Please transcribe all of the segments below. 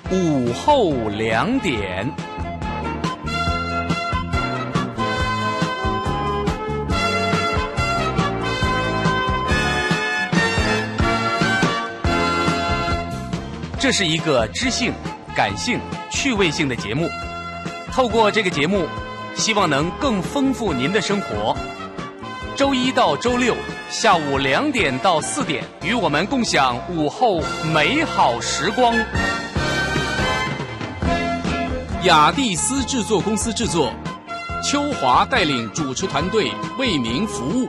午后2点。这是一个知性、感性、趣味性的节目。透过这个节目，希望能更丰富您的生活。周一到周六下午2点到4点，与我们共享午后美好时光。雅蒂斯制作公司制作，邱华带领主持团队为您服务。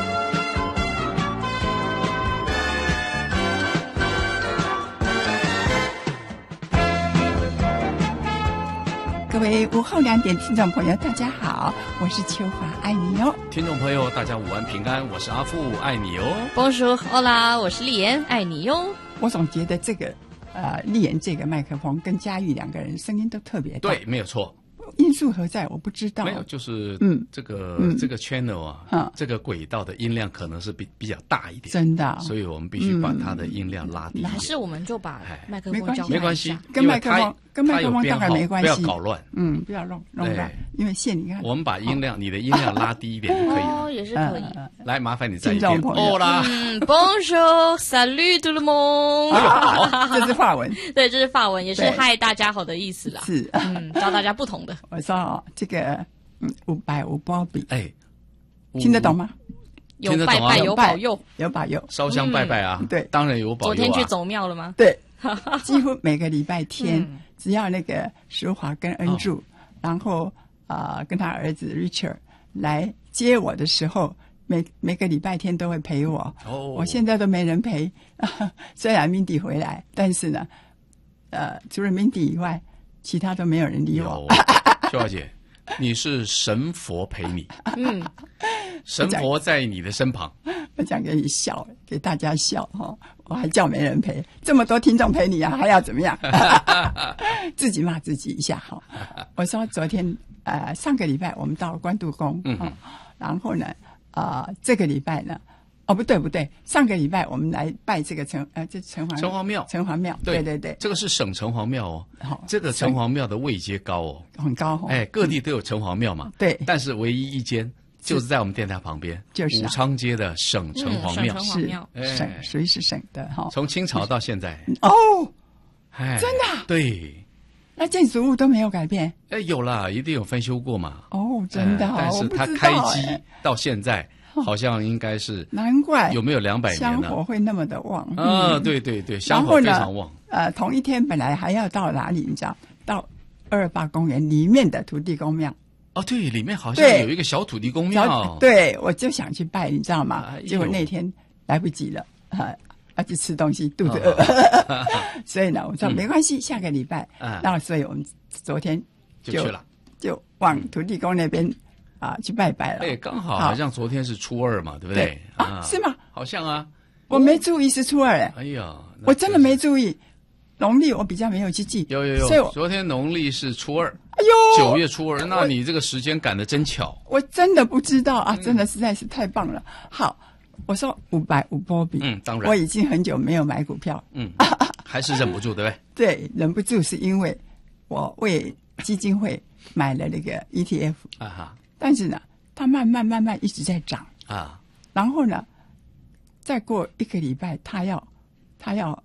各位午后2点听众朋友大家好，我是秋华，爱你哟。 听众朋友大家午安平安，我是阿富，爱你哟。 Bonjour， Hola， 我是丽妍，爱你哟。 我总觉得这个丽妍这个麦克风跟佳玉两个人声音都特别大。 对，没有错。 因素何在我不知道。 没有，就是这个channel 啊，这个轨道的音量可能是比较大一点， 真的， 所以我们必须把它的音量拉低。 还是我们就把麦克风交没关系， 跟麦克风当然没关系， 不要搞乱， 不要弄乱，因为线你看， 我们把音量，你的音量拉低一点就可以了。 哦，也是可以。 来，麻烦你再一遍。 哦啦 ，Bonjour， Salut tout le monde。 好，这是法文。 对，这是法文，也是嗨大家好的意思啦。 是， 教大家不同的。 我说这个550包比，听得懂吗？ 有拜拜，有保佑， 有保佑， 烧香拜拜啊！ 对， 当然有保佑啊。 昨天去走庙了吗？ 对，几乎每个礼拜天，只要那个淑华跟恩柱，然后跟他儿子 Richard 来接我的时候，每个礼拜天都会陪我。我现在都没人陪，虽然 Mindy 回来，但是呢，除了 Mindy 以外，其他都没有人理我。 秀华姐，你是神佛陪你，神佛在你的身旁。 我讲给你笑，给大家笑哈，我还叫没人陪，这么多听众陪你啊，还要怎么样？自己骂自己一下哈。我说昨天上个礼拜我们到关渡宫，然后呢这个礼拜呢，不对，上个礼拜我们来拜这个城隍庙，对， 这个是省城隍庙哦。这个城隍庙的位阶高哦， 很高哦。 各地都有城隍庙嘛， 对， 但是唯一一间就是在我们电台旁边， 就是武昌街的省城隍庙， 是省，属于是省的哈。 从清朝到现在真的对。 那建筑物都没有改变？ 有啦，一定有翻修过嘛。 真的， 但是它开机到现在。好像应该是， 难怪有没有200年香火会那么的旺对，香火非常旺。 同一天本来还要到哪里？你知道，到228公园里面的土地公庙。 对，里面好像有一个小土地公庙。 对，我就想去拜，你知道吗？结果那天来不及了，要去吃东西，肚子饿。所以呢，我说没关系，下个礼拜。那所以我们昨天就去了， 就往土地公那边。去拜拜了。 刚好像昨天是初2嘛，对不对？ 是吗？ 好像啊， 我没注意是初2。 哎呀， 我真的没注意。农历我比较没有去记。 有，所以昨天农历是初2。 哎呦 ，9月初2，那你这个时间赶得真巧。 我真的不知道啊，真的实在是太棒了。好，我说550波比， 当然， 我已经很久没有买股票， 还是忍不住，对不对？ 对，忍不住是因为我为基金会买了那个 ETF 但是呢，它慢慢一直在涨然后呢，再过1个礼拜，它要